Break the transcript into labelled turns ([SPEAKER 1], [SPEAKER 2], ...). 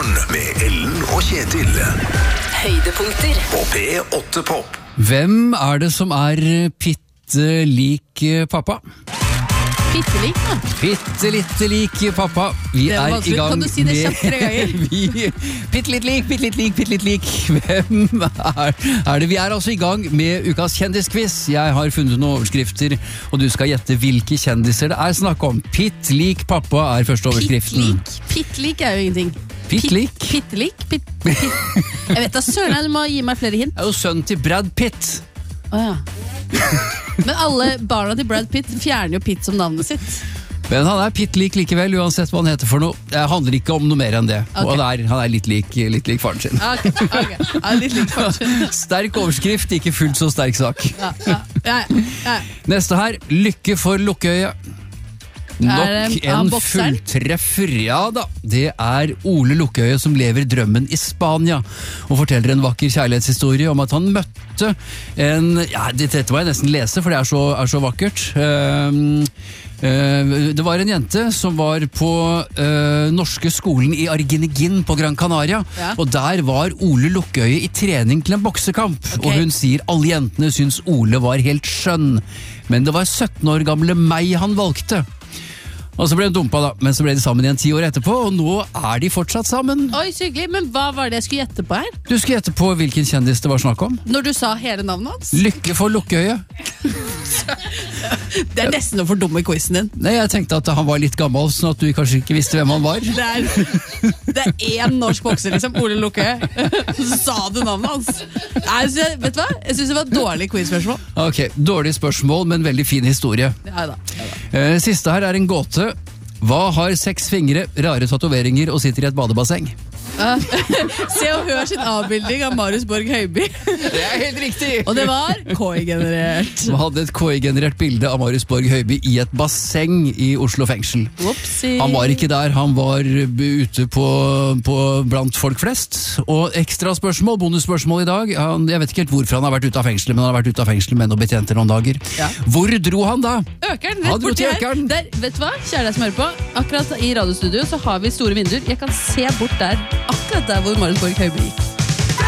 [SPEAKER 1] Morgen med Ellen og Kjetil.
[SPEAKER 2] Høydepunkter
[SPEAKER 1] På P8 Pop.
[SPEAKER 3] Hvem er det som er pitte lik pappa?
[SPEAKER 4] Pittelik, da.
[SPEAKER 3] Pitte litt lik pappa. Vi
[SPEAKER 4] Det var
[SPEAKER 3] er i
[SPEAKER 4] vanskelig.
[SPEAKER 3] gang
[SPEAKER 4] Kan du si det kjapt 3 ganger?
[SPEAKER 3] Pitte litt lik, pitte litt lik, pitte litt lik. Hvem er det? Vi er altså i gang med ukas kjendisquiz. Jeg har funnet noen overskrifter, og du skal gjette hvilke kjendiser det er snakk om. Pitt lik pappa er første overskriften.
[SPEAKER 4] Pittlik er jo ingenting.
[SPEAKER 3] Pittlik?
[SPEAKER 4] Pittelik? Jeg vet da, søren, du må gi meg flere hint.
[SPEAKER 3] Det er jo sønnen til Brad Pitt.
[SPEAKER 4] Åja. Men alle barna til Brad Pitt fjerner jo Pitt som navnet sitt.
[SPEAKER 3] Men han er pitt lik likevel, uansett hva han heter for noe. Det handler ikke om noe mer enn det.
[SPEAKER 4] Ok.
[SPEAKER 3] Og han er litt lik faren sin.
[SPEAKER 4] Ok. Ja, litt litt kanskje.
[SPEAKER 3] Sterk overskrift, ikke fullt så sterk sak.
[SPEAKER 4] Ja.
[SPEAKER 3] Neste her, lykke for Lukkøye. Nok
[SPEAKER 4] Er det
[SPEAKER 3] en
[SPEAKER 4] bokseren?
[SPEAKER 3] fulltreffer, ja da. Det er Ole Lukkøye som lever drømmen i Spania, og forteller en vakker kjærlighetshistorie om at han møtte en, ja, dette må jeg nesten lese, for det er så vakkert. Det var en jente som var på norske skolen i Arginegin på Gran Canaria,
[SPEAKER 4] Ja.
[SPEAKER 3] og der var Ole Lukkøye i trening til en boksekamp,
[SPEAKER 4] Ok.
[SPEAKER 3] og hun sier alle jentene syns Ole var helt skjønn, men det var 17 år gamle meg han valgte. Og så ble hun dumpa da, men så ble de sammen igjen 10 år etterpå, og nå er de fortsatt sammen.
[SPEAKER 4] Oi, så hyggelig. Men hva var det jeg skulle gjette på her?
[SPEAKER 3] Du skulle gjette på hvilken kjendis det var snakk om.
[SPEAKER 4] Når du sa hele navnet hans?
[SPEAKER 3] Lykke for Lukkøye.
[SPEAKER 4] Det er nesten å fordumme quizen din.
[SPEAKER 3] Nei, jeg tenkte at han var litt gammel, sånn at du kanskje ikke visste hvem han var.
[SPEAKER 4] Det er én norsk bokser, liksom. Ole Lukkøye. Så sa du navnet hans. Nei, vet du hva? Jeg synes det var et dårlig quizspørsmål.
[SPEAKER 3] Ok, dårlig spørsmål, men veldig fin historie.
[SPEAKER 4] Ja da.
[SPEAKER 3] Siste her er en gåte. Hva har 6 fingre, rare tatoveringer og sitter i et badebasseng?
[SPEAKER 4] Se og hør sin avbildning av Marius Borg Høiby.
[SPEAKER 3] Det er helt riktig!
[SPEAKER 4] Og det var KI-generert.
[SPEAKER 3] Som hadde et KI-generert bilde av Marius Borg Høiby i et basseng i Oslo fengsel.
[SPEAKER 4] Whoopsie.
[SPEAKER 3] Han var ikke der, han var ute på blant folk flest. Og ekstra spørsmål, bonusspørsmål i dag. Jeg vet ikke helt hvorfor han har vært ute av fengselet, men han har vært ute av fengselet med noen betjenter noen dager.
[SPEAKER 4] Ja.
[SPEAKER 3] Hvor dro han da?
[SPEAKER 4] Økeren,
[SPEAKER 3] Han
[SPEAKER 4] rett
[SPEAKER 3] dro
[SPEAKER 4] borti
[SPEAKER 3] til
[SPEAKER 4] her.
[SPEAKER 3] Økeren.
[SPEAKER 4] Der, vet du hva, kjære deg som hører på. Akkurat i radiostudio så har vi store vinduer. Jeg kan se bort der, akkurat der hvor Marius Borg Høiby gikk.